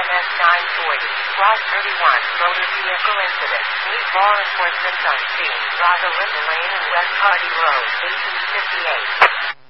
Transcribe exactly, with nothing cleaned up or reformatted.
M S nine forty, Cross thirty-one, motor vehicle incident. Meet law enforcement on scene. Rosa Linda Lane and West Hardy Road, eighteen fifty-eight.